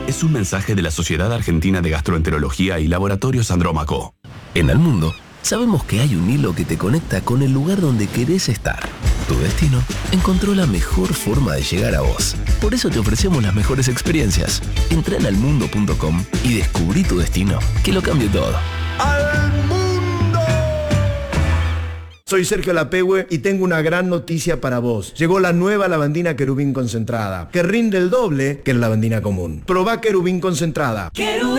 es un mensaje de la Sociedad Argentina de Gastroenterología y Laboratorios Andrómaco. En el mundo, sabemos que hay un hilo que te conecta con el lugar donde querés estar. Tu destino encontró la mejor forma de llegar a vos. Por eso te ofrecemos las mejores experiencias. Entra en almundo.com y descubrí tu destino, que lo cambie todo. ¡Al mundo! Soy Sergio Lapehue y tengo una gran noticia para vos. Llegó la nueva lavandina Querubín concentrada, que rinde el doble que la lavandina común. Probá Querubín concentrada.